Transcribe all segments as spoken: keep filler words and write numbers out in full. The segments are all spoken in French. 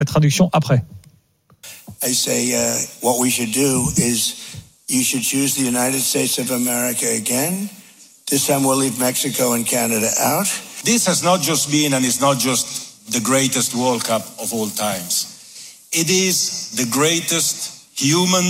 La traduction après. I say uh, what we should do is you should choose the United States of America again. This time we'll leave Mexico and Canada out. This has not just been and is not just the greatest World Cup of all times. It is the greatest human,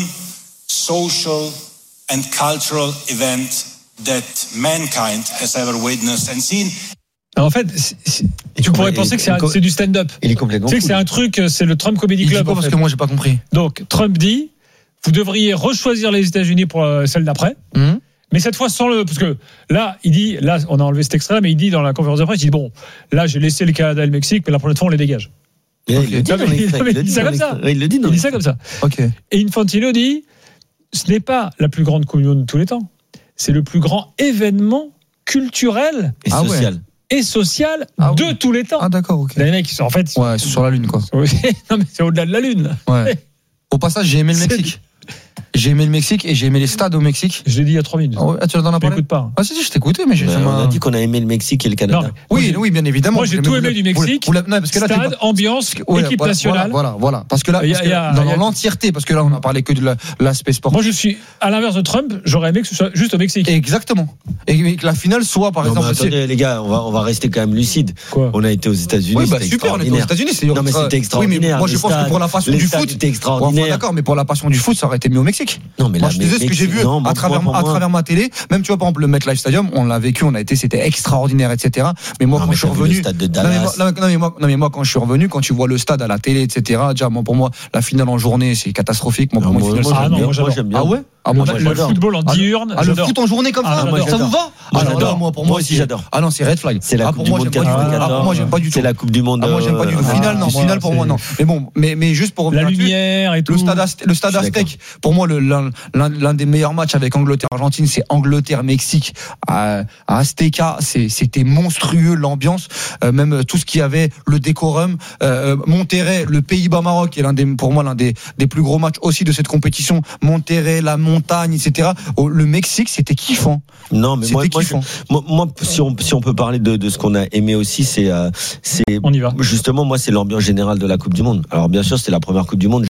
social and cultural event that mankind has ever witnessed and seen. Alors en fait, c'est, c'est, tu pourrais penser que c'est, un, c'est du stand-up. Il est complètement. Tu sais que c'est un truc, c'est le Trump Comedy Club. Parce que moi j'ai pas compris. Donc Trump dit, vous devriez rechoisir les États-Unis pour celle d'après. Mmh. Mais cette fois sans le, parce que là, il dit, là, on a enlevé cet extrait, mais il dit dans la conférence de presse, il dit bon, là, j'ai laissé le Canada et le Mexique, mais la prochaine fois, on les dégage. Okay. Il, dit il, il dit ça comme ça. Il le dit. Il dit ça comme ça. Okay. Et Infantino dit, ce n'est pas la plus grande Coupe du Monde de tous les temps, c'est le plus grand événement culturel et ah social. Ouais. Et social ah de oui. tous les temps. Ah d'accord, ok. Les mecs, ils sont en fait, ouais, ils sont sur la lune quoi. Non mais c'est au-delà de la lune. Ouais. Au passage, j'ai aimé le Mexique. J'ai aimé le Mexique et j'ai aimé les stades au Mexique. Je l'ai dit il y a trois minutes. Ah, ouais, tu en as parlé. M'écoute pas. Ah si si, je t'écoutais, mais j'ai. Mais on a dit qu'on a aimé le Mexique et le Canada. Non, oui, oui, bien évidemment. Moi, j'ai vous tout aimé vous, du Mexique. Vous, vous, non, parce que là, stade, ambiance, ouais, équipe voilà, nationale. Voilà, voilà, voilà. Parce que là, parce que y a, dans y a... l'entièreté, parce que là, on a parlé que de la, l'aspect sportif. Moi, je suis à l'inverse de Trump. J'aurais aimé que ce soit juste au Mexique. Exactement. Et que la finale soit, par non, exemple. Mais attendez, les gars, on va, on va rester quand même lucide. Quoi? On a été aux États-Unis. Oui, bah super. On était aux États-Unis. C'est non, mais c'était extraordinaire. Oui, mais moi, je pense que pour la passion du foot, c'était extraordinaire. D'accord, mais pour la passion du foot, ça aurait été mieux au Mexique. Non, mais moi, je disais ce que j'ai vu à travers à travers ma télé. Même tu vois, par exemple, le MetLife Stadium, on l'a vécu, on a été, c'était extraordinaire, et cetera. Mais moi, quand je suis revenu, non mais moi, non mais moi, quand je suis revenu, quand tu vois le stade à la télé, et cetera. Déjà, moi, pour moi, la finale en journée, c'est catastrophique. Moi, pour moi, ah non, moi j'aime bien. Ah ouais. Ah, moi, le football en diurne. Ah, le foot en journée comme ça, ça vous va? Moi, j'adore. Moi, pour moi aussi, j'adore. Ah non, c'est Red Flag. C'est la Coupe du Monde quatre-vingt-quatorze. Moi, j'aime pas du tout. C'est la Coupe du Monde. Ah, moi, j'aime pas du tout. Finale, non. Finale, pour moi, non. Mais bon, mais, mais juste pour la lumière et tout. Le stade, le stade Aztec, pour moi, le, l'un, l'un des meilleurs matchs avec Angleterre-Argentine, c'est Angleterre-Mexique. À, à Azteca, c'est, c'était monstrueux, l'ambiance, euh, même tout ce qu'il y avait, le décorum, euh, Monterrey, le Pays-Bas-Maroc, qui est l'un des, pour moi, l'un des, des plus gros matchs aussi de cette compétition. Monterrey, la montagne, et cetera. Le Mexique, c'était kiffant. Non, mais c'était moi, kiffant. moi, moi, si on, si on peut parler de, de ce qu'on a aimé aussi, c'est, euh, c'est, on y va. Justement, moi, c'est l'ambiance générale de la Coupe du Monde. Alors, bien sûr, c'était la première Coupe du Monde.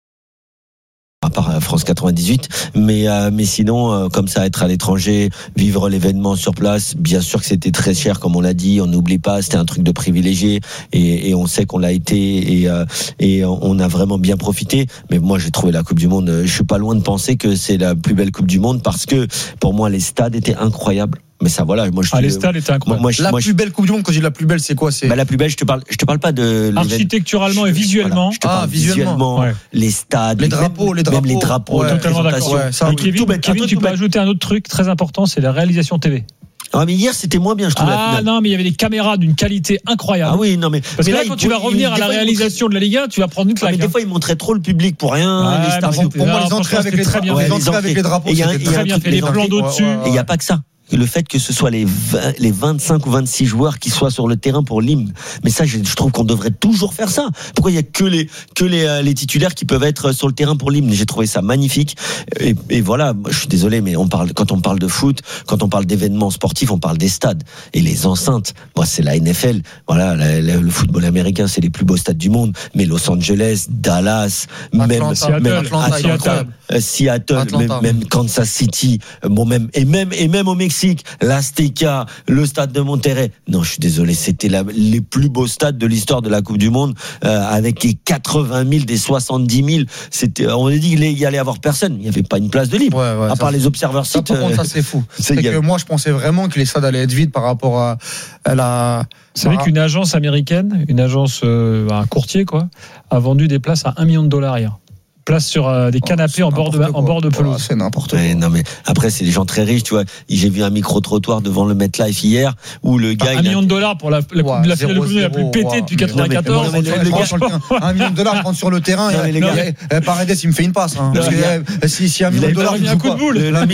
À part France quatre-vingt-dix-huit, mais euh, mais sinon euh, comme ça, être à l'étranger, vivre l'événement sur place, bien sûr que c'était très cher, comme on l'a dit, on n'oublie pas, c'était un truc de privilégié, et, et on sait qu'on l'a été, et euh, et on a vraiment bien profité. Mais moi, j'ai trouvé la Coupe du Monde, je suis pas loin de penser que c'est la plus belle Coupe du Monde, parce que pour moi, les stades étaient incroyables. Mais ça, voilà, moi je ah, les stades étaient incroyables. Moi, moi, la moi, plus belle Coupe du Monde, quand je dis la plus belle, c'est quoi? C'est bah, la plus belle, je te parle, je te parle pas de architecturalement et visuellement. Voilà, je te parle ah, visuellement, visuellement ouais. Les stades, les drapeaux, même, les drapeaux, même les drapeaux, ouais, totalement d'accord. Ouais, ça, et Kevin, bête, Kevin tu peux ajouter un autre truc très important, c'est la réalisation T V. Ah mais hier c'était moins bien, je trouve. Ah non, mais il y avait des caméras d'une qualité incroyable. Ah oui, non mais parce mais que là, là quand tu vas revenir à la réalisation de la Ligue un, tu vas prendre une claque. Mais des fois ils montraient trop le public pour rien. Les stars, pour moi, les entrées avec les drapeaux, c'était très bien fait. Les plans d'au-dessus. Et il n'y a pas que ça. Le fait que ce soit les vingt, les vingt-cinq ou vingt-six joueurs qui soient sur le terrain pour l'hymne. Mais ça, je, je trouve qu'on devrait toujours faire ça. Pourquoi il y a que les, que les, euh, les titulaires qui peuvent être sur le terrain pour l'hymne? J'ai trouvé ça magnifique. Et, et voilà, je suis désolé, mais on parle, quand on parle de foot, quand on parle d'événements sportifs, on parle des stades. Et les enceintes, moi, c'est la N F L. Voilà, la, la, le football américain, c'est les plus beaux stades du monde. Mais Los Angeles, Dallas, Atlanta, même, même Atlanta, Atlanta, Seattle, Seattle même, même Kansas City, bon, même, et même, et même au Mexique, l'Azteca, le stade de Monterrey. Non, je suis désolé, c'était la, les plus beaux stades de l'histoire de la Coupe du Monde, euh, avec les quatre-vingt mille, des soixante-dix mille. C'était, on a dit qu'il y allait avoir personne. Il n'y avait pas une place de libre. Ouais, ouais, à part ça, les observeurs sites. Ça, par contre, ça, c'est fou. C'est, c'est que moi, je pensais vraiment que les stades allaient être vides par rapport à, à la. C'est vrai qu'une agence américaine, une agence, euh, un courtier, quoi, a vendu des places à un million de dollars hier. Place sur euh, des canapés oh, en bord de en bord de pelouse. Oh, c'est n'importe ouais, quoi. Non mais après c'est des gens très riches, tu vois. J'ai vu un micro trottoir devant le MetLife hier où le gars enfin, un million a... de dollars pour la la, ouais, la finale de Coupe du Monde la plus pétée depuis quatre-vingt-quatorze. Un million de dollars, je rentre sur le terrain. Non, et, les gars, et, Paredes, il me fait une passe. Hein, parce que si, si un million de dollars, il joue pas. Le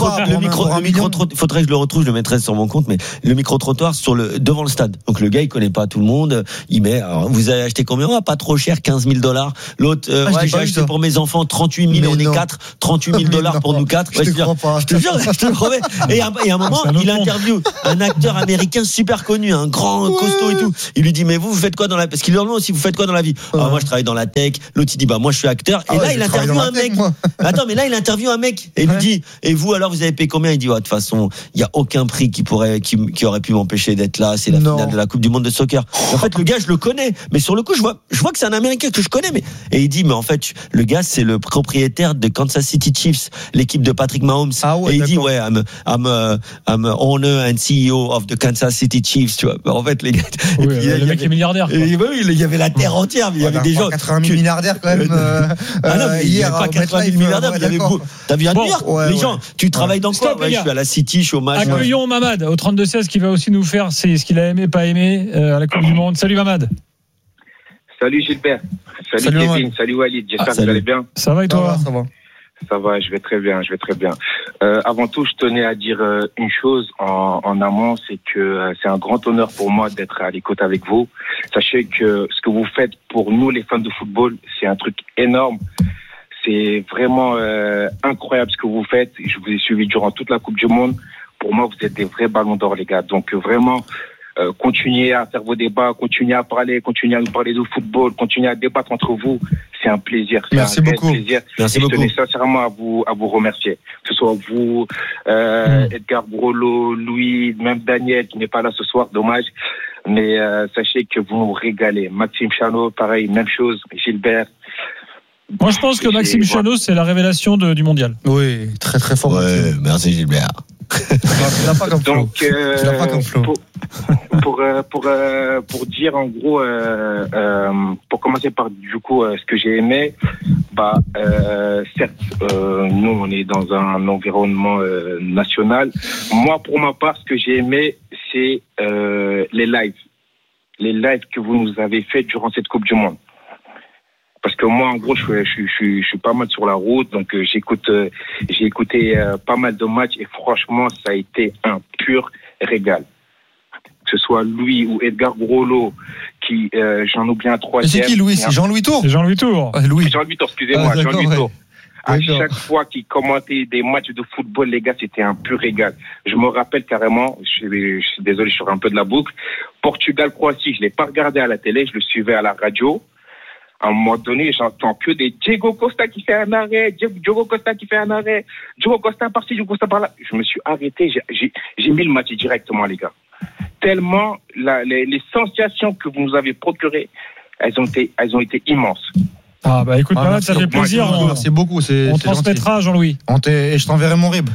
micro trottoir, faudrait que je le retrouve, je le mettrai sur mon compte. Mais le micro trottoir sur le devant le stade. Donc le gars, il connaît pas tout le monde. Il met. Alors, vous avez acheté combien? Pas trop cher, quinze mille dollars. L'autre, ouais, j'ai acheté pour pour mes enfants, trente-huit mille, Mais on non. est quatre, trente-huit mille dollars Mais pour non, nous quatre. je Ouais, te je te crois jure, pas. je te jure, je te le promets. Et à, et à un moment, C'est un autre il monde. interviewe un acteur américain super connu, un grand costaud et tout. Il lui dit, mais vous, vous faites quoi dans la, parce qu'il lui demande aussi, vous faites quoi dans la vie? Ah, Ouais. moi, je travaille dans la tech. L'autre, il dit, bah, moi, je suis acteur. Et Ah là, ouais, il je travaille interviewe dans un la tech, mec. moi. Attends, mais là, il interviewe un mec et il Ouais. lui dit, et vous, alors, vous avez payé combien? Il dit, ouais, de toute façon, il y a aucun prix qui pourrait, qui, qui aurait pu m'empêcher d'être là. C'est la Non. finale de la Coupe du Monde de soccer. Et en fait, le gars, je le connais. Mais sur le coup, je vois, je vois que c'est un Américain que je connais, mais, et il dit, mais en fait, le gars, c'est le propriétaire de Kansas City Chiefs, l'équipe de Patrick Mahomes. Ah ouais, et il dit, d'accord. ouais, I'm, I'm, uh, I'm a owner and C E O of the Kansas City Chiefs, tu vois. En fait, les gars, Oui, et puis, il y le mec avait- est milliardaire. quoi. et oui, oui, il y avait la terre entière, mais il y avait des gens. quatre-vingt mille que- milliardaires quand même. Euh, Ah non, euh, mais il y hier, avait pas à quatre-vingt mille MetLife, milliardaires, ouais, il y avait d'accord. beaucoup. T'as vu à Bon, New York, ouais, les ouais. gens, tu travailles dans quoi? Stop, les Ouais, je gars. suis à la City, je suis au match. Accueillons Mamad au trente-deux seize qui va aussi nous faire c'est ce qu'il a aimé, pas aimé euh, à la Coupe du Monde. Salut Mamad. Salut Gilbert, salut, Salut, Kevin, Mohamed. salut Walid, j'espère Ah, que salut. vous allez bien. Ça va et Ça toi? va, ça va. Ça va, je vais très bien, je vais très bien. Euh, avant tout, je tenais à dire euh, une chose en, en amont, c'est que euh, c'est un grand honneur pour moi d'être à l'écoute avec vous. Sachez que ce que vous faites pour nous, les fans de football, c'est un truc énorme. C'est vraiment euh, incroyable ce que vous faites. Je vous ai suivi durant toute la Coupe du Monde. Pour moi, vous êtes des vrais ballons d'or, les gars. Donc euh, vraiment, euh, continuez à faire vos débats, continuez à parler, continuez à nous parler de football, continuez à débattre entre vous. C'est un plaisir. C'est Merci un réel beaucoup. plaisir. Merci Et je beaucoup. tenais sincèrement à vous, à vous remercier. Que ce soit vous, euh, Mm. Edgar Brolo, Louis, même Daniel qui n'est pas là ce soir, dommage. Mais euh, sachez que vous nous régalez. Maxime Chanot, pareil, même chose. Gilbert. Moi, je pense que Et Maxime voilà. Chanot, c'est la révélation de- du mondial. Oui, très très fort. Ouais, merci Gilbert. Tu l'as pas comme flow. Donc, euh, Tu l'as pas comme flow. pour, pour, euh, pour, euh, pour dire en gros, euh, euh, pour commencer par du coup euh, ce que j'ai aimé, bah euh, certes, euh, nous on est dans un environnement euh, national. Moi, pour ma part, ce que j'ai aimé, c'est euh, les lives, les lives que vous nous avez fait durant cette Coupe du Monde. Parce que moi, en gros, je, suis- je, suis- je, suis- je suis pas mal sur la route, donc euh, j'écoute, euh, j'ai écouté euh, pas mal de matchs et franchement, ça a été un pur régal. Que ce soit Louis ou Edgar Brolo, qui, euh, j'en oublie un Mais troisième. c'est qui Louis? C'est Jean-Louis Tour? C'est Jean-Louis Tour. Ah, Louis. Jean-Louis Tour, excusez-moi, Ah, d'accord, Jean-Louis ouais. Tour. À D'accord. chaque fois qu'il commentait des matchs de football, les gars, c'était un pur régal. Je me rappelle carrément, je suis, je suis désolé, je sors un peu de la boucle. Portugal-Croatie, je l'ai pas regardé à la télé, je le suivais à la radio. À un moment donné, j'entends que des Diego Costa qui fait un arrêt, Diego Costa qui fait un arrêt, Diego Costa par-ci, Diego Costa par-là. Je me suis arrêté, j'ai, j'ai, j'ai mis le match directement, les gars. Tellement la, les, les sensations que vous nous avez procurées, elles ont été, elles ont été immenses. Ah bah écoute, Ah, Mamad, merci. ça fait plaisir. Moi, On, Merci beaucoup. C'est, on c'est gentil. transmettra à Jean-Louis. On t'est- Et je t'enverrai mon rib.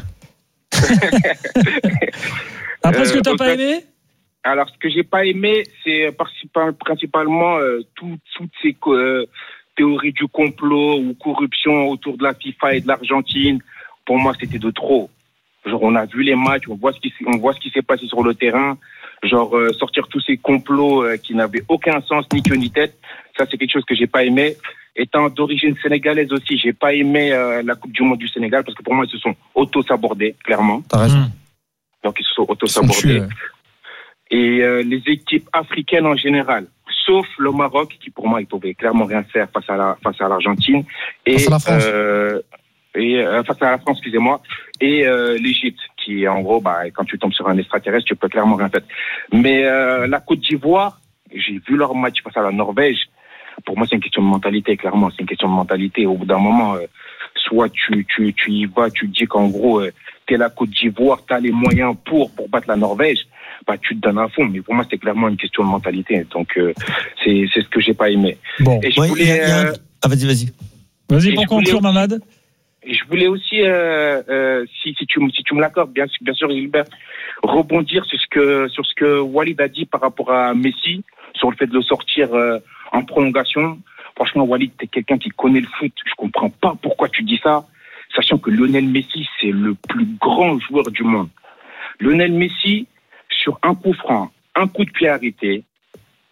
Après, ce que Euh, t'as au pas fait- aimé? Alors, ce que j'ai pas aimé, c'est principal- principalement euh, tout- toutes ces euh, théories du complot ou corruption autour de la FIFA et de l'Argentine. Pour moi, c'était de trop. Genre, on a vu les matchs, on voit ce qui, s- on voit ce qui s'est passé sur le terrain. Genre, euh, sortir tous ces complots euh, qui n'avaient aucun sens, ni queue ni tête. Ça, c'est quelque chose que j'ai pas aimé. Étant d'origine sénégalaise aussi, j'ai pas aimé euh, la Coupe du Monde du Sénégal parce que pour moi, ils se sont auto-sabordés, clairement. T'as raison. Mmh. Donc, ils se sont Ils sont auto-sabordés. tués, ouais. Et euh, les équipes africaines en général, sauf le Maroc, qui pour moi, ils pouvaient clairement rien faire face à la face à l'Argentine et Face à la France. euh, et euh, face à la France, excusez-moi, et euh, l'Égypte, qui en gros, bah, quand tu tombes sur un extraterrestre, tu peux clairement rien faire. Mais euh, la Côte d'Ivoire, j'ai vu leur match face à la Norvège. Pour moi, c'est une question de mentalité, clairement, c'est une question de mentalité. Au bout d'un moment, euh, soit tu tu tu y vas, tu te dis qu'en gros, euh, t'es la Côte d'Ivoire, t'as les moyens pour pour battre la Norvège. Bah, tu te donnes à fond, mais pour moi, c'est clairement une question de mentalité. Donc, euh, c'est, c'est ce que j'ai pas aimé. Bon, Et je Ouais, voulais, il y a- il y a un- euh, Ah, vas-y, vas-y. vas-y et pour je voulais conclure, aussi- Mamad. et je voulais aussi, euh, euh, si, si tu, me- si tu me l'accordes, bien, sûr- bien sûr, Gilbert, rebondir sur ce que, sur ce que Walid a dit par rapport à Messi, sur le fait de le sortir euh, en prolongation. Franchement, Walid, t'es quelqu'un qui connaît le foot. Je comprends pas pourquoi tu dis ça, sachant que Lionel Messi, c'est le plus grand joueur du monde. Lionel Messi, sur un coup franc, un coup de pied arrêté,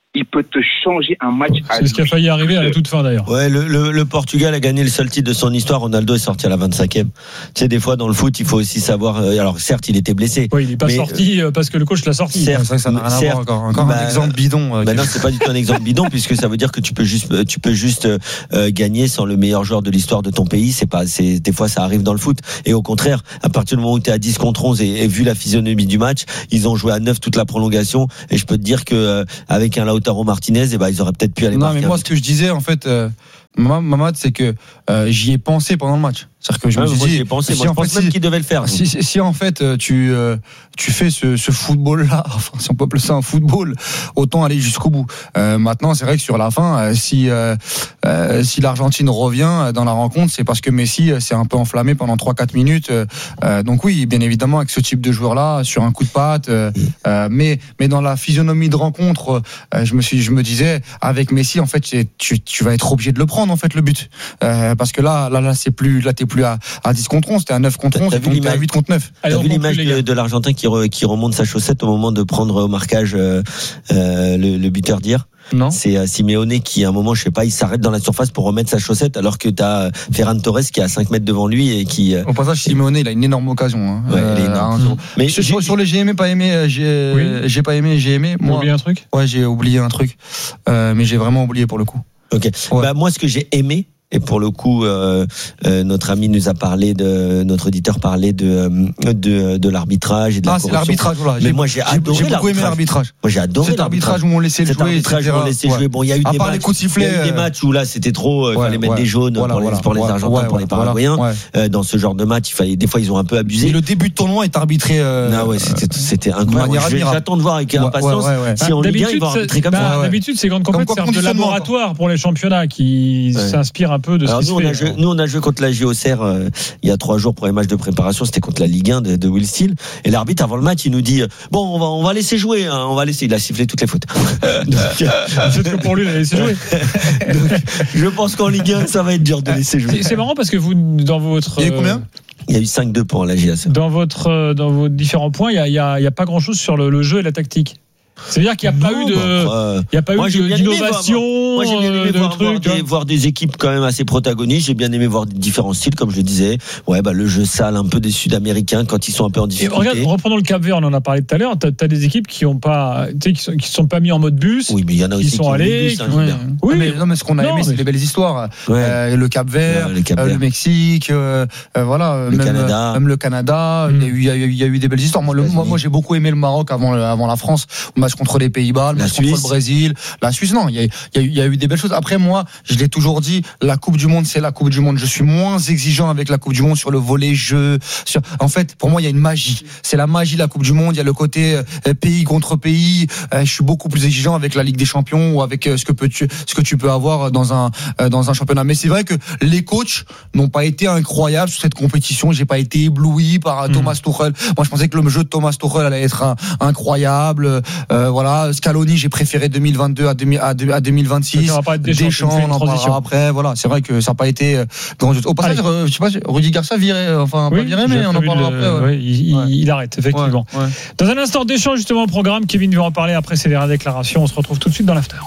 il peut te changer un match. C'est ce qui a failli arriver à la toute fin d'ailleurs. Ouais, le, le, le Portugal a gagné le seul titre de son histoire. Ronaldo est sorti à la vingt-cinquième. Tu sais, des fois dans le foot, il faut aussi savoir. Alors certes, il était blessé. Oui, il n'est pas mais, sorti parce que le coach l'a sorti. Certes, ça, ça n'a rien à voir. Encore, encore bah, un exemple bidon. Euh, bah non, c'est pas du tout un exemple bidon puisque ça veut dire que tu peux juste, tu peux juste euh, gagner sans le meilleur joueur de l'histoire de ton pays. C'est pas, c'est des fois ça arrive dans le foot. Et au contraire, à partir du moment où tu es à dix contre onze et, et vu la physionomie du match, ils ont joué à neuf toute la prolongation. Et je peux te dire que euh, avec un Lautaro Martinez, eh ben, ils auraient peut-être pu aller non, marquer. Mais moi, ce que je disais, en fait, euh, Mamad, c'est que euh, j'y ai pensé pendant le match. C'est-à-dire que je ouais, me suis moi, dit, j'y ai pensé. si moi, je en pense fait, même si, qu'il devait le faire. Si, si, si en fait tu euh, tu fais ce, ce football-là, enfin si on peut appeler ça un football, autant aller jusqu'au bout. Euh, maintenant, c'est vrai que sur la fin, euh, si euh, euh, si l'Argentine revient dans la rencontre, c'est parce que Messi s'est un peu enflammé pendant trois quatre minutes. Euh, donc oui, bien évidemment, avec ce type de joueur-là, sur un coup de patte. Euh, euh, mais mais dans la physionomie de rencontre, euh, je me suis, je me disais, avec Messi, en fait, tu tu vas être obligé de le prendre, en fait, le but, euh, parce que là là là c'est plus là t'es plus à à dix contre onze, t'es à neuf contre onze, t'es à huit contre neuf. T'as vu l'image de, de l'Argentin qui, re, qui remonte sa chaussette au moment de prendre au marquage euh, euh, le, le buteur d'hier? Non. C'est euh, Simeone qui, à un moment, je sais pas, il s'arrête dans la surface pour remettre sa chaussette alors que t'as euh, Ferran Torres qui est à cinq mètres devant lui et qui. Euh... Au passage, Simeone, il a une énorme occasion. Hein. Ouais, euh, il est énorme. Mmh. Mais sur, sur les j'ai aimé, pas aimé, j'ai, oui. j'ai pas aimé, j'ai aimé. Moi, oublié un truc. Ouais, j'ai oublié un truc, euh, mais j'ai vraiment oublié pour le coup. Ok. Ouais. Bah moi, ce que j'ai aimé. Et pour le coup, euh, euh, notre ami nous a parlé de, notre auditeur parlait de de, de l'arbitrage et de la ah, corruption. C'est l'arbitrage, voilà. Mais j'ai, moi, j'ai adoré j'ai beaucoup l'arbitrage. aimé l'arbitrage. Moi, j'ai adoré cet l'arbitrage où on laissait Cet jouer, arbitrage où on laissait ouais. jouer. Bon, il y a eu à des part matchs, les coups de sifflet, il y a eu des matchs où là, c'était trop. Il ouais, fallait mettre ouais, des jaunes voilà, pour, les, voilà, pour les Argentins, ouais, pour les Paraguayens. Voilà, euh, dans ce genre de match, il fallait. Des fois, ils ont un peu abusé. Et le début de tournoi est arbitré. Euh, ah ouais, c'était, c'était incroyable. J'attends de voir avec impatience si en Ligue un ils vont arbitrer comme ça. D'habitude, ces grandes compétitions servent de laboratoire pour les championnats qui s'inspirent un peu de ce qui se fait. Nous, on a joué contre la J O C R euh, il y a trois jours pour les matchs de préparation. C'était contre la Ligue un de, de Will Steele. Et l'arbitre, avant le match, il nous dit bon, on va, on va laisser jouer. Hein, on va laisser. Il a sifflé toutes les fautes. Donc, c'est que pour lui, il a laissé jouer. Donc, je pense qu'en Ligue un, ça va être dur de laisser jouer. C'est, c'est marrant parce que vous, dans votre. Il y a eu combien ? Il y a eu cinq deux pour la J A C R. Dans votre, dans vos différents points, il y a, il y a, il y a pas grand chose sur le, le jeu et la tactique. C'est-à-dire qu'il n'y a pas non, eu de, euh, il y a pas moi, eu de, d'innovation, moi j'ai bien aimé de voir, trucs, voir, des, voir des équipes quand même assez protagonistes. J'ai bien aimé voir différents styles, comme je le disais. Ouais, bah le jeu sale un peu des Sud-Américains quand ils sont un peu en difficulté. Et regarde, reprenons le Cap-Vert, on en a parlé tout à l'heure. T'as, t'as des équipes qui ont pas, tu sais, qui sont, qui sont pas mis en mode bus. Oui, mais il y en a aussi qui sont qui allés. Bus, hein, ouais. Oui, mais non, mais ce qu'on a non, aimé, mais... c'est les belles histoires. Ouais. Euh, le Cap-Vert, ouais, le, Cap-Vert. Euh, le Mexique, euh, euh, voilà, le même, Canada, même le Canada. Mm. Il y a eu, il y a eu, il y a eu des belles histoires. Moi, le, moi, moi, j'ai beaucoup aimé le Maroc avant, avant la France, au match contre les Pays-Bas. La Suisse, contre le Brésil, la Suisse, non, il y a, il y a eu, il y a eu des belles choses. Après, moi, je l'ai toujours dit, la Coupe du Monde, c'est la Coupe du Monde. Je suis moins exigeant avec la Coupe du Monde sur le volet jeu. Sur, en fait, pour moi, il y a une magie. C'est la magie de la Coupe du Monde. Il y a le côté euh, pays contre pays. Euh, je suis beaucoup plus exigeant avec la Ligue des Champions ou avec euh, ce que peux tu, ce que tu peux avoir dans un, euh, dans un championnat. Mais c'est vrai que les coachs n'ont pas été incroyables sur cette compétition. J'ai pas été ébloui par mmh. Thomas Tuchel. Moi, je pensais que le jeu de Thomas Tuchel allait être un, incroyable. Euh, voilà, Scaloni, j'ai préféré deux mille vingt-deux à, deux mille vingt-six. Deschamps, on en parlera après. Voilà, c'est vrai que ça n'a pas été grand jeu. Au passage, euh, je sais pas, Rudy Garcia viré, enfin oui, pas viré, mais on en parlera le... après. Ouais. Oui, il, ouais. il arrête effectivement. Ouais, ouais. Dans un instant, Deschamps justement au programme. Kevin va en parler après ses dernières déclarations. On se retrouve tout de suite dans l'after.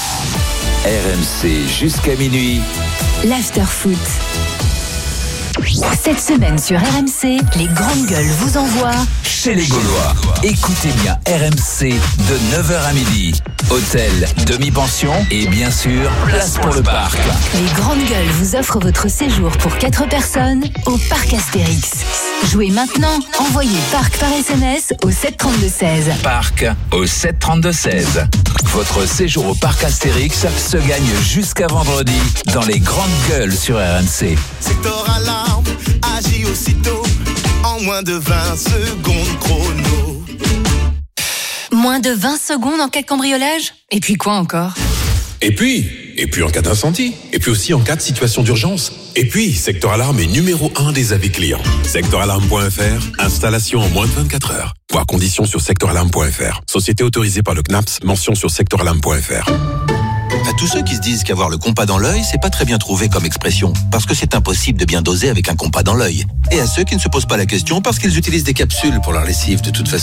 R M C jusqu'à minuit. L'after foot. Cette semaine sur R M C, les grandes gueules vous envoient chez les Gaulois. Écoutez bien R M C de neuf heures à midi. Hôtel, demi-pension et bien sûr, place pour le parc. Les grandes gueules vous offrent votre séjour pour quatre personnes au parc Astérix. Jouez maintenant, envoyez parc par S M S au sept trente-deux seize. Parc au sept trente-deux seize. Votre séjour au parc Astérix se gagne jusqu'à vendredi dans les grandes gueules sur R M C. Secteur alarme, agit aussitôt, en moins de vingt secondes chrono. Moins de vingt secondes en cas de cambriolage ? Et puis quoi encore ? Et puis, et puis en cas d'incendie, et puis aussi en cas de situation d'urgence. Et puis, Secteur Alarme est numéro un des avis clients. secteur alarme point f r, installation en moins de vingt-quatre heures. Voir conditions sur secteur alarme point f r. Société autorisée par le C N A P S, mention sur secteur alarme point f r. À tous ceux qui se disent qu'avoir le compas dans l'œil, c'est pas très bien trouvé comme expression, parce que c'est impossible de bien doser avec un compas dans l'œil. Et à ceux qui ne se posent pas la question parce qu'ils utilisent des capsules pour leur lessive de toute façon.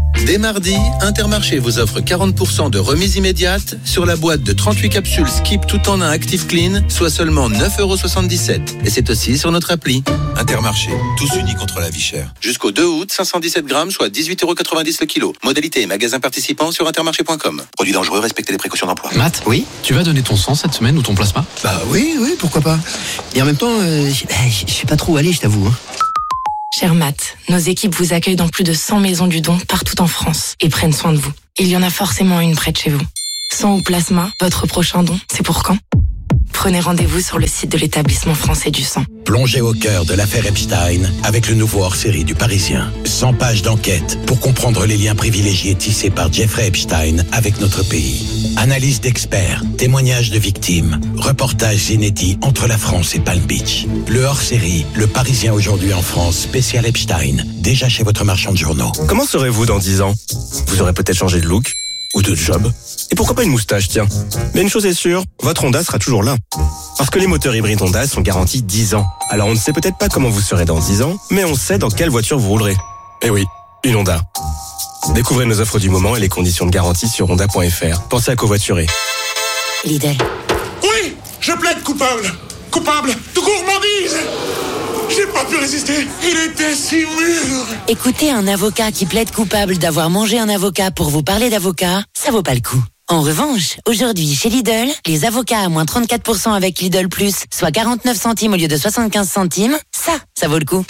Dès mardi, Intermarché vous offre quarante pour cent de remise immédiate sur la boîte de trente-huit capsules Skip tout en un Active Clean, soit seulement neuf euros soixante-dix-sept. Et c'est aussi sur notre appli. Intermarché, tous unis contre la vie chère. Jusqu'au deux août, cinq cent dix-sept grammes, soit dix-huit euros quatre-vingt-dix le kilo. Modalité et magasin participant sur intermarché point com. Produit dangereux, respectez les précautions d'emploi. Matt, oui, tu vas donner ton sang cette semaine ou ton plasma? Bah oui, oui, pourquoi pas. Et en même temps, euh, je sais pas trop où aller, je t'avoue. Hein. Cher Matt, nos équipes vous accueillent dans plus de cent maisons du don partout en France et prennent soin de vous. Il y en a forcément une près de chez vous. Sang ou plasma, votre prochain don, c'est pour quand? Prenez rendez-vous sur le site de l'établissement français du sang. Plongez au cœur de l'affaire Epstein avec le nouveau hors-série du Parisien. cent pages d'enquête pour comprendre les liens privilégiés tissés par Jeffrey Epstein avec notre pays. Analyse d'experts, témoignages de victimes, reportages inédits entre la France et Palm Beach. Le hors-série, le Parisien aujourd'hui en France, spécial Epstein, déjà chez votre marchand de journaux. Comment serez-vous dans dix ans? Vous aurez peut-être changé de look ou de job. Et pourquoi pas une moustache, tiens. Mais une chose est sûre, votre Honda sera toujours là. Parce que les moteurs hybrides Honda sont garantis dix ans. Alors on ne sait peut-être pas comment vous serez dans dix ans, mais on sait dans quelle voiture vous roulerez. Eh oui, une Honda. Découvrez nos offres du moment et les conditions de garantie sur honda point f r. Pensez à covoiturer. Lidl. Oui, je plaide coupable. Coupable de gourmandise. J'ai pas pu résister. Il était si mûr. Écoutez un avocat qui plaide coupable d'avoir mangé un avocat pour vous parler d'avocat, ça vaut pas le coup. En revanche, aujourd'hui, chez Lidl, les avocats à moins trente-quatre pour cent avec Lidl Plus, soit quarante-neuf centimes au lieu de soixante-quinze centimes, ça, ça vaut le coup.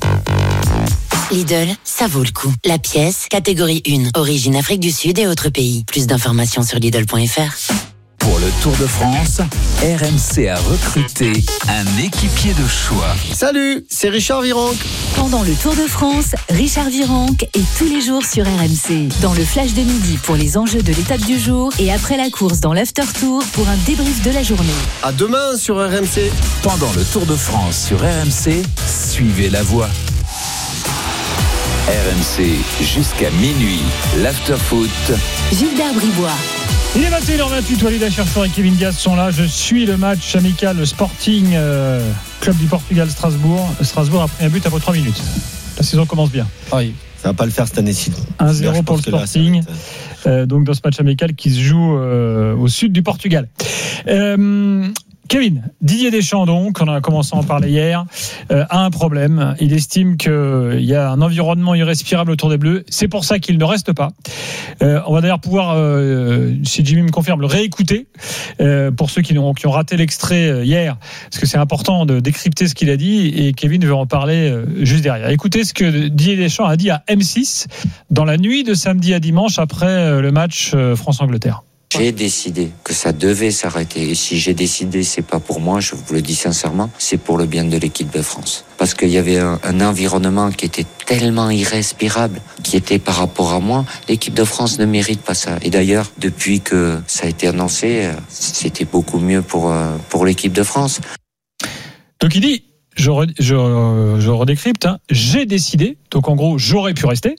Lidl, ça vaut le coup. La pièce, catégorie un, origine Afrique du Sud et autres pays. Plus d'informations sur Lidl point f r. Pour le Tour de France, R M C a recruté un équipier de choix. Salut, c'est Richard Virenque. Pendant le Tour de France, Richard Virenque est tous les jours sur R M C. Dans le flash de midi pour les enjeux de l'étape du jour et après la course dans l'after tour pour un débrief de la journée. À demain sur R M C. Pendant le Tour de France sur R M C, suivez la voie. R M C jusqu'à minuit, l'after foot. Gilbert Bribois. Il est vingt et une heures vingt-huit, Walid Acharchour et Kevin Diaz sont là. Je suis le match amical le Sporting euh, Club du Portugal Strasbourg. Strasbourg a pris un but après trois minutes. La saison commence bien. Oui, ça va pas le faire cette année-ci. un zéro pour le Sporting. Là, euh, donc dans ce match amical qui se joue euh, au sud du Portugal. Euh, Kevin, Didier Deschamps, donc, on a commencé à en parler hier, euh, a un problème. Il estime qu'il y a un environnement irrespirable autour des Bleus. C'est pour ça qu'il ne reste pas. Euh, on va d'ailleurs pouvoir, euh, si Jimmy me confirme, le réécouter euh, pour ceux qui ont, qui ont raté l'extrait hier, parce que c'est important de décrypter ce qu'il a dit, et Kevin veut en parler euh, juste derrière. Écoutez ce que Didier Deschamps a dit à M six dans la nuit de samedi à dimanche après euh, le match euh, France-Angleterre. J'ai décidé que ça devait s'arrêter. Et si j'ai décidé, c'est pas pour moi, je vous le dis sincèrement, c'est pour le bien de l'équipe de France. Parce qu'il y avait un, un environnement qui était tellement irrespirable, qui était par rapport à moi. L'équipe de France ne mérite pas ça. Et d'ailleurs, depuis que ça a été annoncé, c'était beaucoup mieux pour, pour l'équipe de France. Donc il dit, je, re, je, je redécrypte, hein, j'ai décidé, donc en gros, j'aurais pu rester.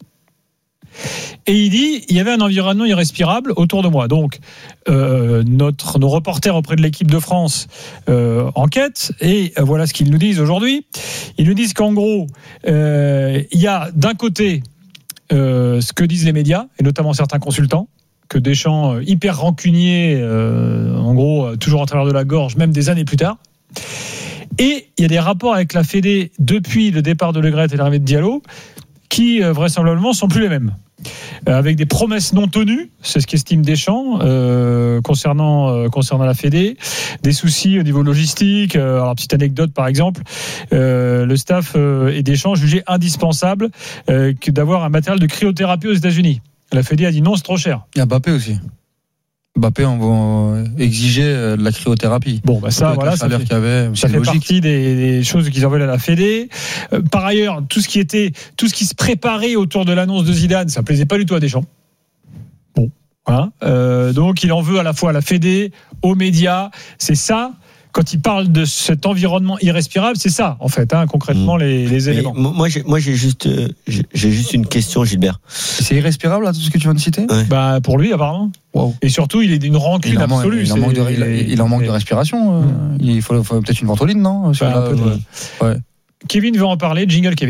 Et il dit, il y avait un environnement irrespirable autour de moi. Donc, euh, notre, nos reporters auprès de l'équipe de France euh, enquêtent, et euh, voilà ce qu'ils nous disent aujourd'hui. Ils nous disent qu'en gros, euh, il y a d'un côté euh, ce que disent les médias, et notamment certains consultants, que Deschamps, euh, hyper rancunier, euh, en gros, euh, toujours en travers de la gorge, même des années plus tard. Et il y a des rapports avec la Fédé depuis le départ de Le Gret et l'arrivée de Diallo, qui euh, vraisemblablement sont plus les mêmes. Euh, avec des promesses non tenues, c'est ce qu'estime Deschamps euh, concernant euh, concernant la Fédé, des soucis au niveau logistique. Euh, alors petite anecdote par exemple, euh, le staff euh, et Deschamps jugeaient indispensable euh, que d'avoir un matériel de cryothérapie aux États-Unis. La Fédé a dit non, c'est trop cher. Il y a Mbappé aussi. Mbappé, on va exiger de la cryothérapie. Bon, bah ça, voilà, ça fait, qu'il y avait, ça fait partie des, des choses qu'ils envoient à la Fédé. Euh, par ailleurs, tout ce qui était, tout ce qui se préparait autour de l'annonce de Zidane, ça plaisait pas du tout à Deschamps. Bon, voilà. Euh, donc, il en veut à la fois à la Fédé, aux médias. C'est ça. Quand il parle de cet environnement irrespirable, c'est ça, en fait, hein, concrètement, mmh. les, les éléments. Mais moi, j'ai, moi, j'ai juste, euh, j'ai, j'ai juste une question, Gilbert. C'est irrespirable, là, tout ce que tu viens de citer? Ouais. Bah, pour lui, apparemment. Wow. Et surtout, il est d'une rancune il absolue. Il en manque de, il, il en manque de respiration. Mmh. Il faut, faut peut-être une ventoline, non? Bah, là, peu de... ouais. Kevin veut en parler. Jingle, Kevin.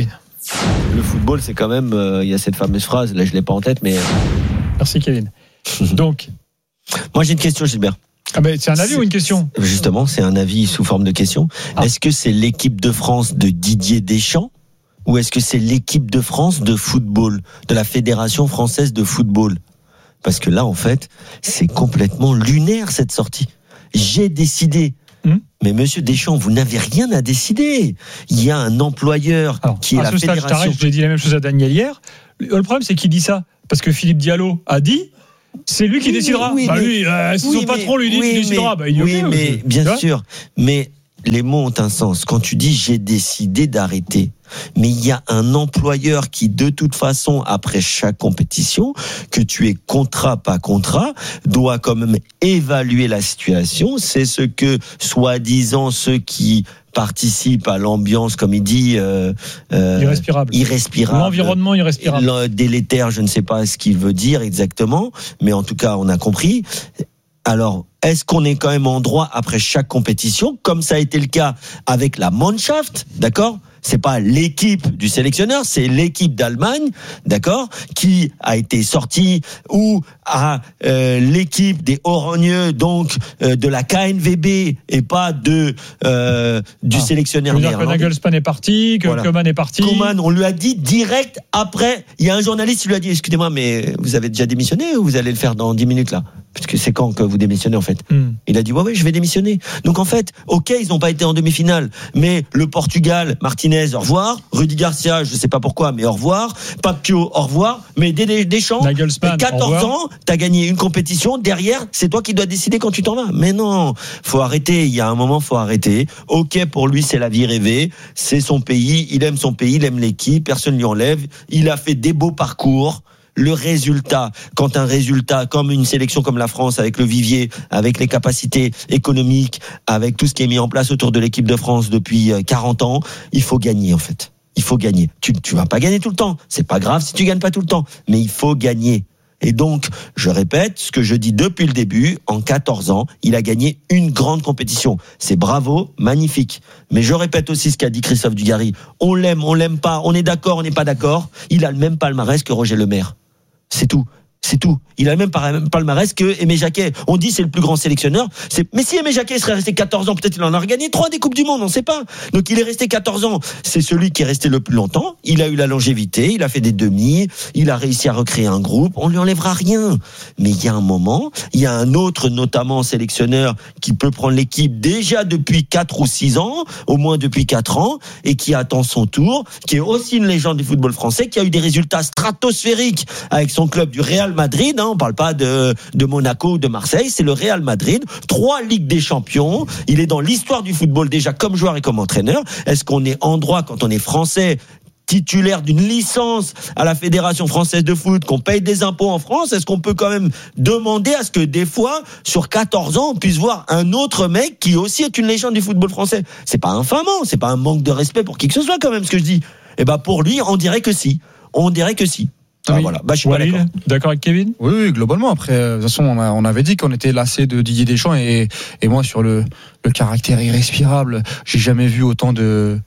Le football, c'est quand même, il euh, y a cette fameuse phrase, là je l'ai pas en tête, mais. Merci Kevin. Donc, moi j'ai une question, Gilbert. Ah ben, c'est un avis c'est, ou une question ? Justement, c'est un avis sous forme de question. Ah. Est-ce que c'est l'équipe de France de Didier Deschamps ou est-ce que c'est l'équipe de France de football, de la Fédération française de football ? Parce que là, en fait, c'est complètement lunaire cette sortie. J'ai décidé. Hum. Mais monsieur Deschamps, vous n'avez rien à décider. Il y a un employeur Alors, qui est la fédération. Stade, je t'arrête, j'ai dit la même chose à Daniel hier. Le problème, c'est qu'il dit ça parce que Philippe Diallo a dit. C'est lui qui oui, décidera. Oui, bah mais, lui, euh, si oui, son patron lui dit oui, qu'il décidera, bah, il oui, okay, mais bien sûr. Mais les mots ont un sens. Quand tu dis j'ai décidé d'arrêter, mais il y a un employeur qui, de toute façon, après chaque compétition, que tu es contrat, pas contrat, doit quand même évaluer la situation. C'est ce que, soi-disant, ceux qui participent à l'ambiance, comme il dit, euh, euh, irrespirable. irrespirable. L'environnement irrespirable. Délétère, je ne sais pas ce qu'il veut dire exactement, mais en tout cas, on a compris. Alors, est-ce qu'on est quand même en droit après chaque compétition, comme ça a été le cas avec la Mannschaft, d'accord ? C'est pas l'équipe du sélectionneur, c'est l'équipe d'Allemagne, d'accord, qui a été sortie, ou à euh, l'équipe des Orogneux, donc euh, de la K N V B et pas de euh, du ah, sélectionneur néerlandais. Que Nagelsmann est parti, que voilà. Koeman est parti. Koeman, on lui a dit direct après. Il y a un journaliste qui lui a dit, excusez-moi, mais vous avez déjà démissionné ou vous allez le faire dans dix minutes là ? Parce que c'est quand que vous démissionnez en fait. Mm. Il a dit ouais ouais je vais démissionner. Donc en fait, ok ils n'ont pas été en demi-finale, mais le Portugal, Martinez au revoir, Rudy Garcia je sais pas pourquoi mais au revoir, Papio au revoir, mais Deschamps, quatorze ans, t'as gagné une compétition, derrière c'est toi qui dois décider quand tu t'en vas. Mais non, faut arrêter. Il y a un moment faut arrêter. Ok pour lui c'est la vie rêvée, c'est son pays, il aime son pays, il aime l'équipe, personne lui enlève. Il a fait des beaux parcours. Le résultat, quand un résultat comme une sélection comme la France avec le vivier, avec les capacités économiques, avec tout ce qui est mis en place autour de l'équipe de France depuis quarante ans, il faut gagner en fait. Il faut gagner. Tu tu vas pas gagner tout le temps, c'est pas grave si tu gagnes pas tout le temps, mais il faut gagner. Et donc, je répète ce que je dis depuis le début, en quatorze ans, il a gagné une grande compétition. C'est bravo, magnifique. Mais je répète aussi ce qu'a dit Christophe Dugarry. On l'aime, on l'aime pas, on est d'accord, on n'est pas d'accord. Il a le même palmarès que Roger Lemaire. C'est tout. C'est tout. Il a le même palmarès que Aimé Jacquet. On dit c'est le plus grand sélectionneur. C'est... Mais si Aimé Jacquet serait resté quatorze ans, peut-être il en aurait gagné trois des Coupes du Monde, on ne sait pas. Donc il est resté quatorze ans. C'est celui qui est resté le plus longtemps. Il a eu la longévité, il a fait des demi, il a réussi à recréer un groupe. On lui enlèvera rien. Mais il y a un moment, il y a un autre, notamment sélectionneur, qui peut prendre l'équipe déjà depuis quatre ou six ans, au moins depuis quatre ans, et qui attend son tour, qui est aussi une légende du football français, qui a eu des résultats stratosphériques avec son club du Real Madrid, hein, on parle pas de, de Monaco ou de Marseille, c'est le Real Madrid, trois Ligues des Champions, il est dans l'histoire du football déjà comme joueur et comme entraîneur. Est-ce qu'on est en droit quand on est français, titulaire d'une licence à la Fédération française de foot, qu'on paye des impôts en France, est-ce qu'on peut quand même demander à ce que des fois, sur quatorze ans, on puisse voir un autre mec qui aussi est une légende du football français ? C'est pas infamant, c'est pas un manque de respect pour qui que ce soit quand même ce que je dis. Et ben pour lui, on dirait que si. On dirait que si. Ah, oui. Voilà. Bah, je suis Walid, pas d'accord. D'accord avec Kevin ? Oui, oui, globalement. Après, de toute façon, on, a, on avait dit qu'on était lassé de Didier Deschamps et, et moi, sur le, le caractère irrespirable, j'ai jamais vu autant de,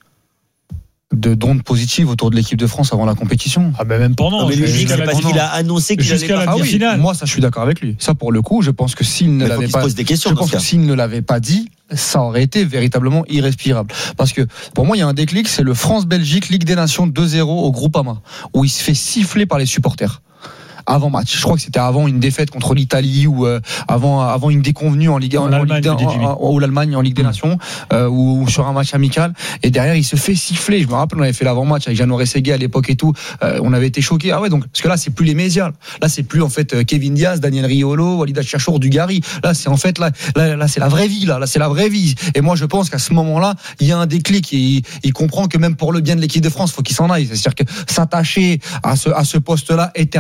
de d'ondes positives autour de l'équipe de France avant la compétition. Ah, ben même pendant. Non, mais lui, c'est parce qu'il a annoncé qu'il allait pas. Ah oui, finale. Moi, ça, je suis d'accord avec lui. Ça, pour le coup, je pense que s'il ne mais l'avait pas, des questions, je pense que s'il ne l'avait pas dit, ça aurait été véritablement irrespirable. Parce que pour moi, il y a un déclic, c'est le France-Belgique Ligue des Nations deux zéro au Groupama, où il se fait siffler par les supporters. Avant match, je crois que c'était avant une défaite contre l'Italie ou euh, avant avant une déconvenue en Ligue en, en Ligue en, en, ou l'Allemagne en Ligue des Nations euh, ou, ou sur un match amical et derrière il se fait siffler. Je me rappelle on avait fait l'avant-match avec Jeannot Rességuier à l'époque et tout. Euh, on avait été choqués. Ah ouais donc parce que là c'est plus les médias. Là c'est plus en fait Kevin Diaz, Daniel Riolo, Walid Acharchour, Dugarry. Là c'est en fait là là, là c'est la vraie vie là. Là c'est la vraie vie. Et moi je pense qu'à ce moment-là il y a un déclic et il, il comprend que même pour le bien de l'équipe de France faut qu'il s'en aille. C'est-à-dire que s'attacher à ce à ce poste-là éternellement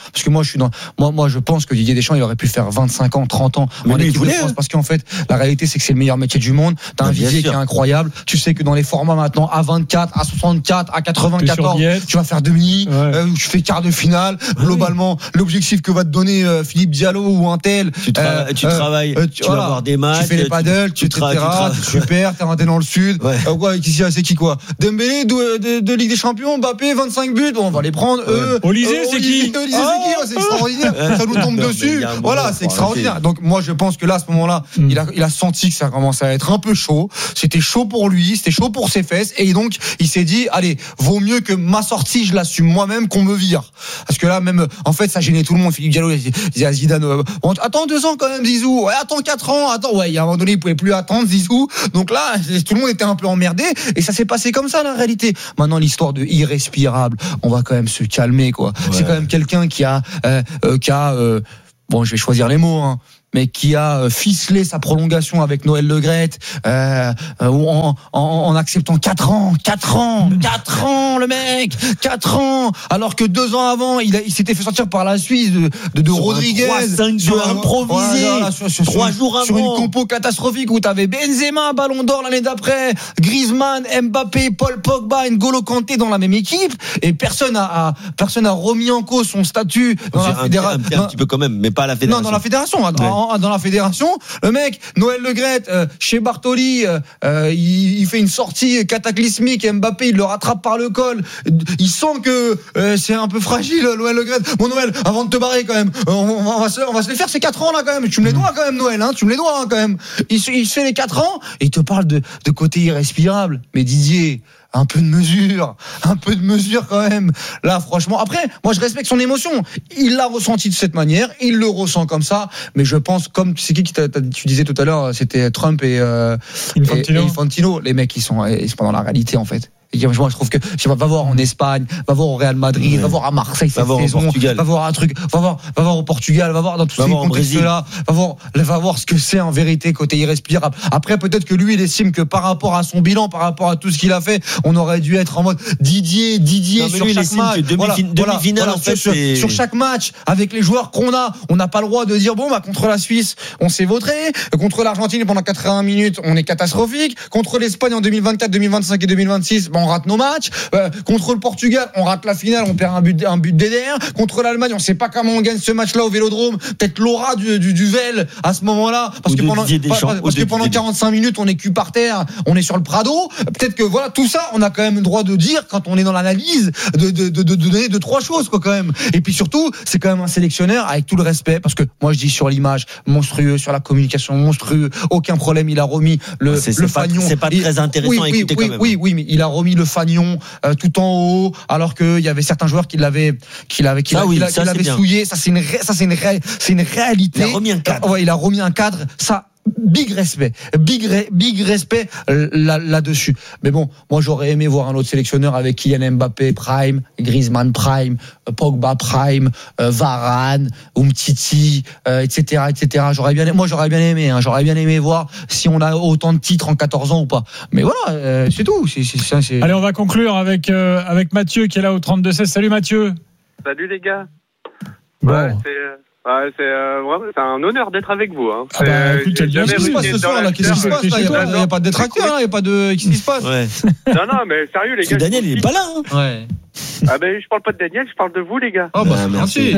parce que moi je suis dans, moi moi je pense que Didier Deschamps il aurait pu faire vingt-cinq ans, trente ans en équipe de France, parce qu'en fait la réalité c'est que c'est le meilleur métier du monde. T'as un visier qui est incroyable. Tu sais que dans les formats maintenant à vingt-quatre, à soixante-quatre, à quatre-vingt-quatorze, tu vas faire demi, ouais. euh, tu fais quart de finale. Ah, globalement, oui. l'objectif que va te donner euh, Philippe Diallo ou un tel, tu, tra- euh, tu travailles, euh, tu, tu voilà, vas avoir des matchs, tu fais les paddles, tu, tu, tra- tu tra- super, t'es rentré dans le sud. Ouais. Euh, ouais, ici, c'est qui quoi? Dembélé de, de, de Ligue des Champions, Mbappé vingt-cinq buts, bon, on va les prendre. Ouais. Eux, Olysée, euh, c'est qui? Olysée, c'est qui? C'est extraordinaire. Ça nous tombe dessus. Voilà, c'est extraordinaire. Donc moi, je pense que là, à ce moment-là, mm. il a, il a senti que ça commençait à être un peu chaud. C'était chaud pour lui, c'était chaud pour ses fesses, et donc il s'est dit, allez, vaut mieux que ma sortie, je l'assume moi-même, qu'on me vire. Parce que là, même, en fait, ça gênait tout le monde. Philippe Diallo, il disait à Zidane, euh, bon, attends deux ans quand même, Zizou. Ouais, attends quatre ans. Attends, ouais, il y a un moment donné, il pouvait plus attendre, Zizou. Donc là, tout le monde était un peu emmerdé, et ça s'est passé comme ça, la réalité. Maintenant, l'histoire de irrespirable, on va quand même se calmer, quoi. Ouais. C'est quand même quelqu'un qui a, euh, euh, qui a, euh, bon, je vais choisir les mots, hein, mais qui a ficelé sa prolongation avec Noël Le Graët, euh, en, en, en acceptant quatre ans, quatre ans, quatre ans, le mec, quatre ans, alors que deux ans avant, il, a, il s'était fait sortir par la Suisse de, de, de Rodriguez, trois cinq sur un improvisé, voilà, sur, sur, trois sur, jours avant, sur une compo catastrophique où t'avais Benzema, Ballon d'Or l'année d'après, Griezmann, Mbappé, Paul Pogba, N'Golo Kanté dans la même équipe, et personne a, a personne a remis en cause son statut dans C'est la fédération. Un, un, un petit peu quand même, mais pas à la fédération. Non, dans la fédération. Ouais. Dans la fédération, le mec Noël Le Graët euh, chez Bartoli, euh, il, il fait une sortie cataclysmique, Mbappé il le rattrape par le col, il sent que euh, c'est un peu fragile Noël Le Graët. Bon Noël, avant de te barrer quand même, on, on, va, on, va, se, on va se les faire ces quatre ans là quand même, tu me les dois quand même Noël, hein, tu me les dois hein, quand même. Il, il se fait les quatre ans et il te parle de, de côté irrespirable. Mais Didier, un peu de mesure, un peu de mesure quand même. Là, franchement, après, moi je respecte son émotion. Il l'a ressenti de cette manière, il le ressent comme ça. Mais je pense, comme c'est qui qui t'a, t'a, tu disais tout à l'heure, c'était Trump et, euh, Infantino. et, et Infantino. Les mecs, ils sont, ils sont pas dans la réalité en fait. Et moi, je trouve que je sais pas, va voir en Espagne, va voir au Real Madrid, ouais. va voir à Marseille cette va voir saison, au Portugal. va voir un truc, va voir, va voir au Portugal, va voir dans tous va ces contextes-là, va voir, va voir ce que c'est en vérité côté irrespirable. Après, peut-être que lui, il estime que par rapport à son bilan, par rapport à tout ce qu'il a fait, on aurait dû être en mode Didier, Didier non, sur lui, chaque match. Demi, voilà, demi, voilà, demi-finale, voilà, en fait, sur, c'est... sur chaque match, avec les joueurs qu'on a, on n'a pas le droit de dire bon, bah contre la Suisse, on s'est vautré, contre l'Argentine pendant quatre-vingts minutes, on est catastrophique, contre l'Espagne en deux mille vingt-quatre, deux mille vingt-cinq et deux mille vingt-six, bah, on rate nos matchs. Euh, contre le Portugal, on rate la finale, on perd un but, un but d'E D R. Contre l'Allemagne, on sait pas comment on gagne ce match-là au Vélodrome. Peut-être l'aura du, du, du Vel à ce moment-là, parce que pendant, Deschamps, parce que pendant quarante-cinq minutes, on est cul par terre, on est sur le Prado. Peut-être que voilà, tout ça, on a quand même le droit de dire quand on est dans l'analyse, de, de, de, de donner deux trois choses quoi quand même. Et puis surtout, c'est quand même un sélectionneur avec tout le respect, parce que moi je dis sur l'image monstrueux, sur la communication monstrueux, aucun problème, il a remis le, c'est, le c'est fanion. Pas, c'est pas très intéressant oui, à écouter oui, quand même. Oui, oui, mais il a remis le fanion. Euh, tout en haut, alors qu'il y avait certains joueurs qui l'avaient, qui l'avaient, qui, ça, l'avaient, oui, qui l'avaient souillé. Ça, c'est une, ré, ça, c'est une, ré, c'est une réalité. Il a remis un cadre. Ouais, il a remis un cadre. Ça, big respect, big, big respect là, là-dessus. Mais bon, moi, j'aurais aimé voir un autre sélectionneur avec Kylian Mbappé prime, Griezmann prime, Pogba prime, euh, Varane, Umtiti, euh, et cetera, et cetera. J'aurais bien, moi, j'aurais bien aimé, hein, j'aurais bien aimé voir si on a autant de titres en quatorze ans ou pas. Mais voilà, euh, c'est tout. C'est, c'est, c'est, c'est... Allez, on va conclure avec euh, avec Mathieu qui est là au trente-deux seize. Salut Mathieu. Salut les gars. Bon. Ouais, c'est, ouais, c'est, euh, vraiment, c'est un honneur d'être avec vous. Hein. Ah bah, écoute, qu'est-ce qui se passe ce soir là? Qu'est-ce qui se passe là? Il n'y a pas de détracteur, il n'y a pas de. Qu'est-ce qui se passe? Ouais. Non, non, mais sérieux les gars. Daniel, il est pas là. Hein. Ouais. Ah ben, je parle pas de Daniel, je parle de vous les gars. Oh bah c'est merci.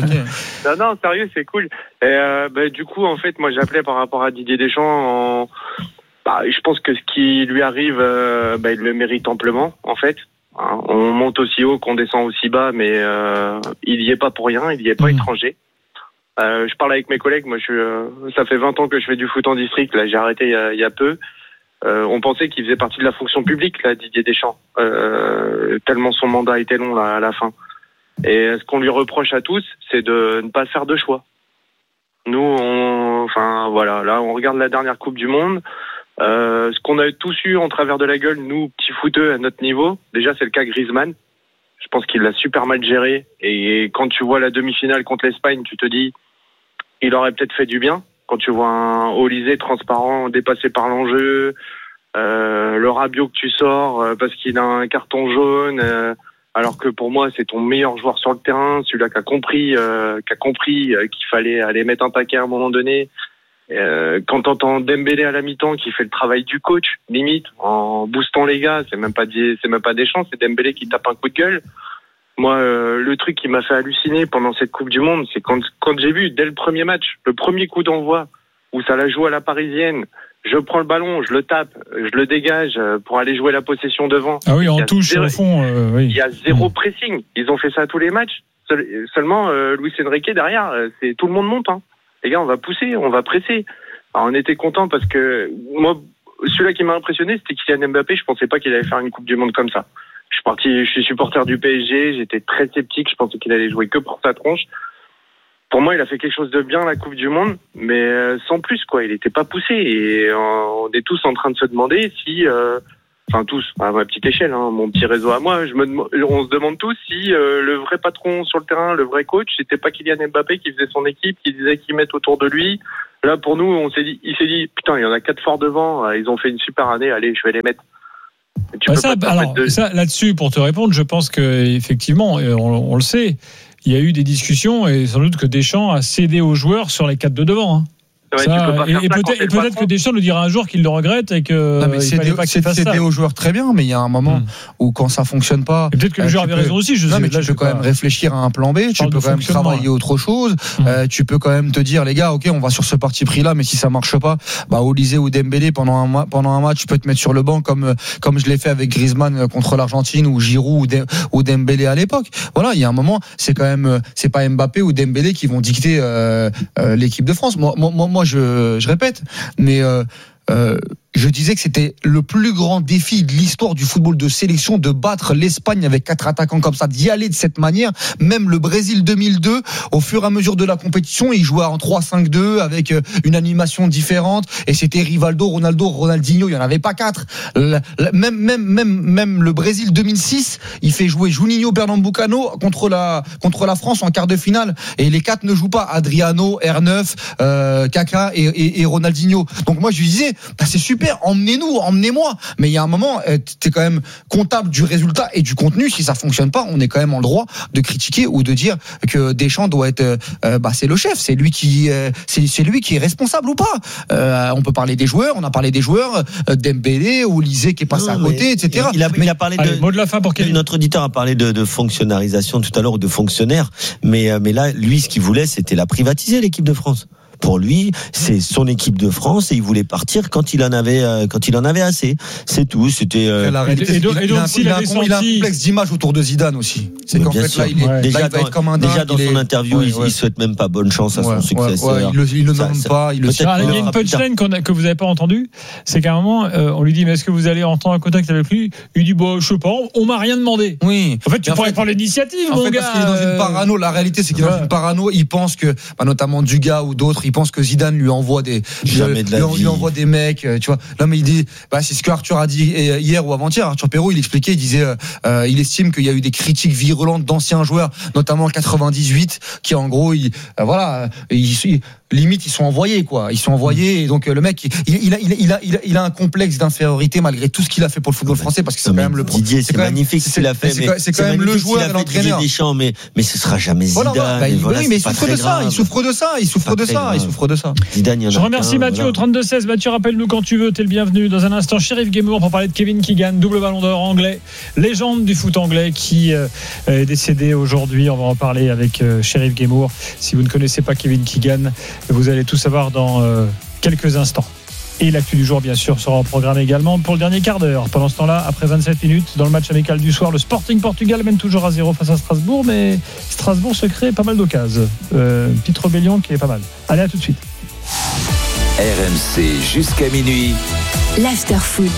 Non, non, sérieux, c'est cool. Et euh, bah, du coup, en fait, moi j'appelais par rapport à Didier Deschamps. En... Bah, je pense que ce qui lui arrive, euh, bah, il le mérite amplement, en fait. Hein, on monte aussi haut, qu'on descend aussi bas, mais euh, il y est pas pour rien, il y est pas mmh. étranger. Euh, je parle avec mes collègues, moi je suis, euh, ça fait vingt ans que je fais du foot en district, là j'ai arrêté il y a, il y a peu. Euh, on pensait qu'il faisait partie de la fonction publique, là, Didier Deschamps, euh, tellement son mandat était long là, à la fin. Et ce qu'on lui reproche à tous, c'est de ne pas faire de choix. Nous, on, enfin voilà, là on regarde la dernière Coupe du Monde. Euh, ce qu'on a tous eu en travers de la gueule, nous, petits footeux à notre niveau, déjà c'est le cas Griezmann. Je pense qu'il l'a super mal géré. Et quand tu vois la demi-finale contre l'Espagne, tu te dis, il aurait peut-être fait du bien. Quand tu vois un Olysée transparent, dépassé par l'enjeu, euh, le Rabiot que tu sors euh, parce qu'il a un carton jaune, euh, alors que pour moi c'est ton meilleur joueur sur le terrain, celui-là qui a compris, euh, qui a compris euh, qu'il fallait aller mettre un taquet à un moment donné. Euh, quand t'entends Dembélé à la mi-temps qui fait le travail du coach, limite en boostant les gars, c'est même pas c'est même pas des chances, c'est Dembélé qui tape un coup de gueule. Moi, euh, le truc qui m'a fait halluciner pendant cette Coupe du Monde, c'est quand quand j'ai vu dès le premier match, le premier coup d'envoi où ça la joue à la parisienne. Je prends le ballon, je le tape, je le dégage pour aller jouer la possession devant. Ah oui, en touche zéro, au fond. Euh, oui. Il y a zéro pressing. Ils ont fait ça à tous les matchs. Seul, seulement, euh, Luis Enrique derrière, c'est tout le monde monte. Hein. Les gars, on va pousser, on va presser. Alors, on était contents parce que moi, celui-là qui m'a impressionné, c'était Kylian Mbappé. Je pensais pas qu'il allait faire une Coupe du Monde comme ça. Je suis parti, je suis supporter du P S G. J'étais très sceptique. Je pensais qu'il allait jouer que pour sa tronche. Pour moi, il a fait quelque chose de bien la Coupe du Monde, mais sans plus, quoi. Il n'était pas poussé. Et on est tous en train de se demander si, euh, enfin tous, à ma petite échelle, hein, mon petit réseau à moi, je me, on se demande tous si euh, le vrai patron sur le terrain, le vrai coach, c'était pas Kylian Mbappé qui faisait son équipe, qui disait qu'il mette autour de lui. Là, pour nous, on s'est dit, il s'est dit, putain, il y en a quatre forts devant. Ils ont fait une super année. Allez, je vais les mettre. Bah ça, alors, de... ça, là-dessus, pour te répondre, je pense que effectivement, on, on le sait. Il y a eu des discussions et sans doute que Deschamps a cédé aux joueurs sur les quatre de devant. Hein. Ouais, ça, et, et peut-être, et peut-être que Deschamps nous dira un jour qu'il le regrette et que non, mais c'est des, c'est cédé aux joueurs très bien, mais il y a un moment mmh. où quand ça fonctionne pas, et peut-être que le joueur avait raison aussi. Je non, sais, mais là, tu peux quand pas... même réfléchir à un plan B. Tu peux quand même travailler autre chose. Mmh. Euh, tu peux quand même te dire, les gars, ok, on va sur ce parti pris là, mais si ça marche pas, bah Olysée ou Dembélé pendant un pendant un match, tu peux te mettre sur le banc comme comme je l'ai fait avec Griezmann contre l'Argentine ou Giroud ou, De, ou Dembélé à l'époque. Voilà, il y a un moment, c'est quand même c'est pas Mbappé ou Dembélé qui vont dicter euh, euh, l'équipe de France. Moi, moi, moi, je, je répète. Mais euh, euh, je disais que c'était le plus grand défi de l'histoire du football de sélection de battre l'Espagne avec quatre attaquants comme ça, d'y aller de cette manière. Même le Brésil deux mille deux, au fur et à mesure de la compétition, il jouait en trois cinq deux avec une animation différente et c'était Rivaldo, Ronaldo, Ronaldinho, il n'y en avait pas quatre. Même, même, même, même le Brésil deux mille six, il fait jouer Juninho, Pernambucano contre la, contre la France en quart de finale et les quatre ne jouent pas. Adriano, R neuf, euh, Kaka et, et, et Ronaldinho. Donc moi je lui disais, bah c'est super, emmenez-nous, emmenez-moi. Mais il y a un moment, t'es quand même comptable du résultat et du contenu. Si ça fonctionne pas, on est quand même en le droit de critiquer ou de dire que Deschamps doit être, euh, bah c'est le chef, c'est lui qui, euh, c'est, c'est lui qui est responsable ou pas. Euh, on peut parler des joueurs, on a parlé des joueurs, euh, Dembélé, Olysée qui est passé non, à côté, et cetera. Il a, il a parlé de. Allez, mot de la fin pour Kevin. Notre auditeur a parlé de, de fonctionnarisation tout à l'heure ou de fonctionnaire, mais mais là, lui, ce qu'il voulait, c'était la privatiser, l'équipe de France. Pour lui, c'est son équipe de France et il voulait partir quand il en avait euh, quand il en avait assez. C'est tout. C'était. Euh... La réalité, et donc, il, et donc, il, a, il, a, il, a, il a un complexe d'image autour de Zidane aussi. C'est mais qu'en fait sûr. là, il est ouais. déjà, là, il va dans, être comme un dingue, déjà dans son est... interview, ouais, il, ouais. il souhaite même pas bonne chance à son ouais, successeur. Ouais, ouais, il le, il le nomme ça, pas. Il le il y a une punchline que vous n'avez pas entendue, c'est qu'à un moment, euh, on lui dit mais est-ce que vous allez entrer en contact avec lui? Il dit bon, je sais pas, on m'a rien demandé. Oui. En fait, tu pourrais prendre l'initiative, mon gars. Parce qu'il est dans une parano. La réalité, c'est qu'il est dans une parano. Il pense que, notamment Dugas ou d'autres, il pense que Zidane lui envoie des jamais de la vie. Il envoie des mecs, tu vois. Là, mais il dit, bah, c'est ce que Arthur a dit hier ou avant-hier. Arthur Perrault, il expliquait, il disait, euh, il estime qu'il y a eu des critiques virulentes d'anciens joueurs, notamment en quatre-vingt-dix-huit, qui en gros, il, euh, voilà, il, limite ils sont envoyés quoi, ils sont envoyés et donc le mec il, il, a, il, a, il, a, il, a, il a un complexe d'infériorité malgré tout ce qu'il a fait pour le football français parce que c'est non, quand même le Didier, c'est, c'est magnifique ce qu'il a fait, c'est, mais c'est quand même le joueur et l'entraîneur. Deschamps, mais mais ce sera jamais Zidane. Voilà, bah, il, voilà, oui, mais il souffre de ça, il souffre de ça, il souffre de ça, il souffre de ça. Zidane, il y en a. Je remercie Mathieu voilà. au trente-deux seize. Mathieu, rappelle-nous quand tu veux, t'es le bienvenu. Dans un instant, Sheriff Gamour pour parler de Kevin Keegan, double ballon d'or anglais, légende du foot anglais qui euh, est décédé aujourd'hui. On va en parler avec euh, Sheriff Gamour. Si vous ne connaissez pas Kevin Keegan, vous allez tout savoir dans euh, quelques instants. Et l'actu du jour, bien sûr, sera au programme également pour le dernier quart d'heure. Pendant ce temps-là, après vingt-sept minutes, dans le match amical du soir, le Sporting Portugal mène toujours à zéro face à Strasbourg, mais Strasbourg se crée pas mal d'occasions. Euh, petite rébellion qui est pas mal. Allez, à tout de suite. R M C jusqu'à minuit. L'after-foot.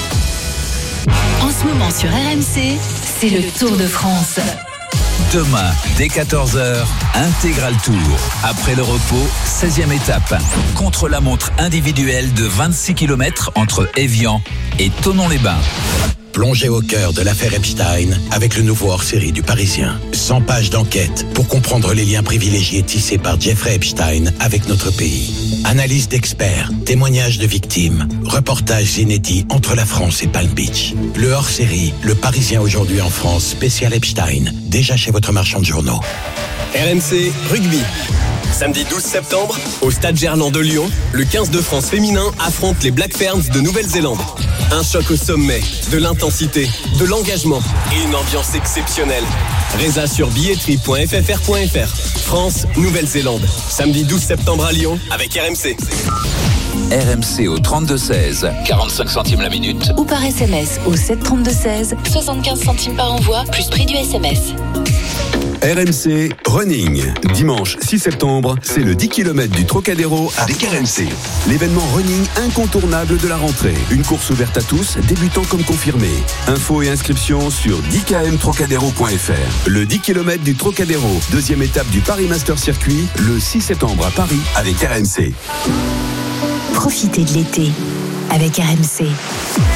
En ce moment sur R M C, c'est le Tour de France. Demain, dès quatorze heures, intégral tour. Après le repos, seizième étape. Contre-la-montre individuelle de vingt-six kilomètres entre Évian et Thonon-les-Bains. Plongez au cœur de l'affaire Epstein avec le nouveau hors-série du Parisien. cent pages d'enquête pour comprendre les liens privilégiés tissés par Jeffrey Epstein avec notre pays. Analyse d'experts, témoignages de victimes, reportages inédits entre la France et Palm Beach. Le hors-série, Le Parisien aujourd'hui en France, spécial Epstein, déjà chez votre marchand de journaux. R M C Rugby. Samedi douze septembre, au Stade Gerland de Lyon, le quinze de France féminin affronte les Black Ferns de Nouvelle-Zélande. Un choc au sommet, de l'intensité, de l'engagement et une ambiance exceptionnelle. Résa sur billetterie point f f r point f r. France, Nouvelle-Zélande. Samedi douze septembre à Lyon avec R M C. R M C au trente-deux seize, quarante-cinq centimes la minute. Ou par S M S au sept trente-deux seize, soixante-quinze centimes par envoi, plus prix du S M S. R M C Running. Dimanche six septembre, c'est le dix kilomètres du Trocadéro avec R M C. L'événement running incontournable de la rentrée. Une course ouverte à tous, débutants comme confirmés. Infos et inscriptions sur dix k m trocadéro point f r. Le dix kilomètres du Trocadéro, deuxième étape du Paris Master Circuit, le six septembre à Paris avec R M C. Profitez de l'été avec R M C.